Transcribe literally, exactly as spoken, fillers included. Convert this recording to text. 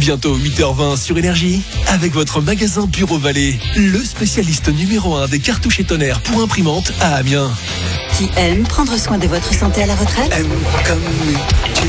Bientôt huit heures vingt sur Énergie, avec votre magasin Bureau Vallée, le spécialiste numéro un des cartouches et tonnerres pour imprimante à Amiens. Qui aime prendre soin de votre santé à la retraite ? M comme